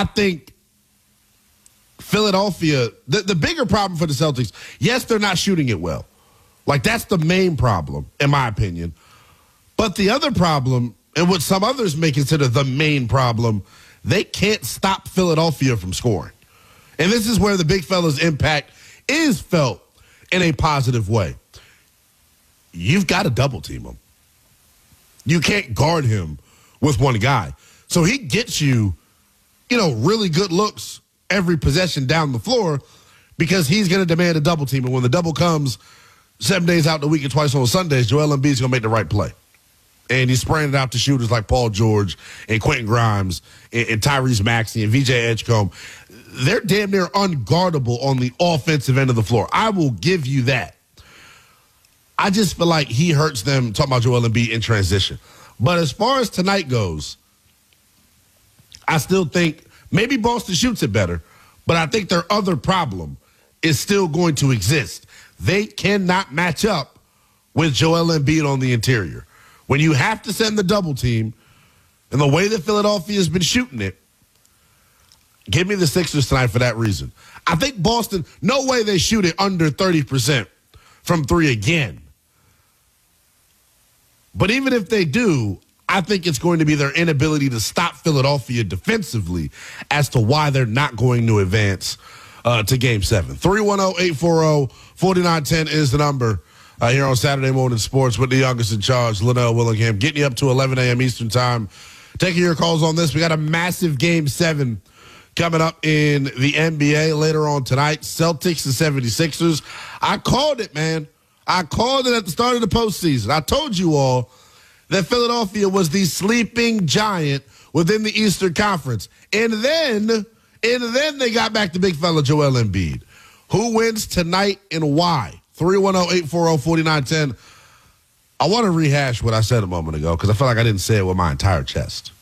I think Philadelphia, the bigger problem for the Celtics, yes, they're not shooting it well. Like, that's the main problem, in my opinion. But the other problem, and what some others may consider the main problem, they can't stop Philadelphia from scoring. And this is where the big fella's impact is felt in a positive way. You've got to double team him. You can't guard him with one guy. So he gets you, really good looks every possession down the floor because he's going to demand a double team. And when the double comes 7 days out the week and twice on Sundays, Joel Embiid's going to make the right play. And he's spraying it out to shooters like Paul George and Quentin Grimes and Tyrese Maxey and VJ Edgecombe. They're damn near unguardable on the offensive end of the floor. I will give you that. I just feel like he hurts them, talking about Joel Embiid in transition. But as far as tonight goes, I still think maybe Boston shoots it better, but I think their other problem is still going to exist. They cannot match up with Joel Embiid on the interior. When you have to send the double team, and the way that Philadelphia has been shooting it, give me the Sixers tonight for that reason. I think Boston, no way they shoot it under 30% from three again. But even if they do, I think it's going to be their inability to stop Philadelphia defensively as to why they're not going to advance to Game 7. 310-840-4910 is the number here on Saturday Morning Sports with the youngest in charge, Linnell Willingham, getting you up to 11 a.m. Eastern Time. Taking your calls on this. We got a massive Game 7 coming up in the NBA later on tonight. Celtics and 76ers. I called it, man. I called it at the start of the postseason. I told you all that Philadelphia was the sleeping giant within the Eastern Conference. And then they got back to big fella Joel Embiid. Who wins tonight and why? 310-840-4910. I want to rehash what I said a moment ago because I feel like I didn't say it with my entire chest.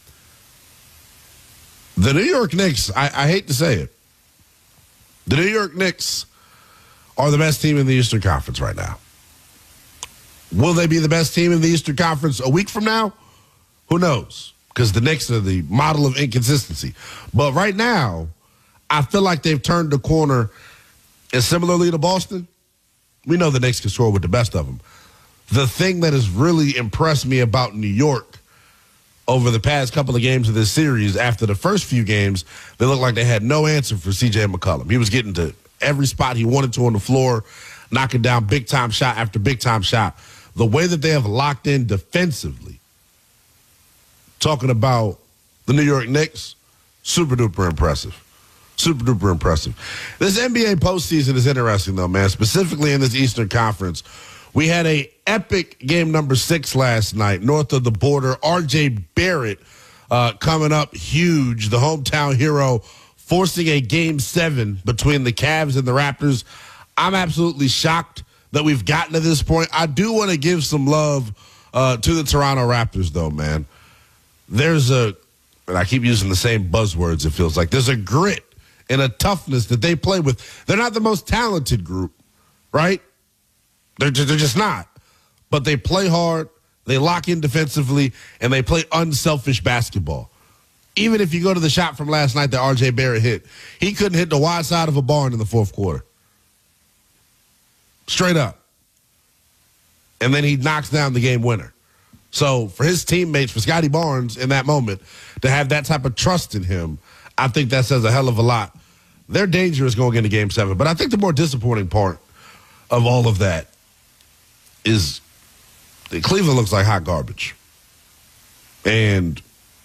The New York Knicks, I hate to say it, the New York Knicks are the best team in the Eastern Conference right now. Will they be the best team in the Eastern Conference a week from now? Who knows? Because the Knicks are the model of inconsistency. But right now, I feel like they've turned the corner. And similarly to Boston, we know the Knicks can score with the best of them. The thing that has really impressed me about New York over the past couple of games of this series, after the first few games, they looked like they had no answer for C.J. McCollum. He was getting to every spot he wanted to on the floor, knocking down big-time shot after big-time shot. The way that they have locked in defensively, talking about the New York Knicks, super-duper impressive. Super-duper impressive. This NBA postseason is interesting, though, man, specifically in this Eastern Conference. We had a epic game number 6 last night, north of the border. R.J. Barrett coming up huge, the hometown hero, forcing a Game 7 between the Cavs and the Raptors. I'm absolutely shocked that we've gotten to this point. I do want to give some love to the Toronto Raptors, though, man. And I keep using the same buzzwords, it feels like. There's a grit and a toughness that they play with. They're not the most talented group, right? They're just not. But they play hard, they lock in defensively, and they play unselfish basketball. Even if you go to the shot from last night that R.J. Barrett hit, he couldn't hit the wide side of a barn in the fourth quarter. Straight up. And then he knocks down the game winner. So for his teammates, for Scotty Barnes in that moment, to have that type of trust in him, I think that says a hell of a lot. They're dangerous going into Game 7. But I think the more disappointing part of all of that is that Cleveland looks like hot garbage. And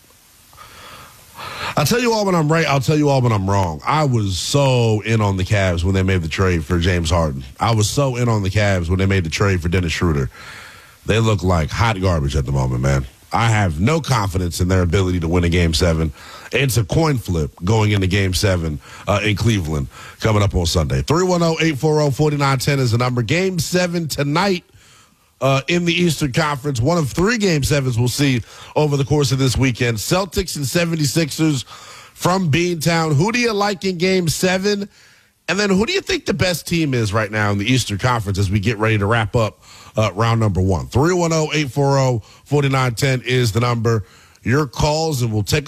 I'll tell you all when I'm right. I'll tell you all when I'm wrong. I was so in on the Cavs when they made the trade for James Harden. I was so in on the Cavs when they made the trade for Dennis Schroeder. They look like hot garbage at the moment, man. I have no confidence in their ability to win a Game 7. It's a coin flip going into Game 7 in Cleveland coming up on Sunday. 310-840-4910 is the number. Game 7 tonight in the Eastern Conference. One of 3 Game 7s we'll see over the course of this weekend. Celtics and 76ers from Beantown. Who do you like in Game 7? And then who do you think the best team is right now in the Eastern Conference as we get ready to wrap up round number 1? 310-840-4910 is the number. Your calls, and we'll take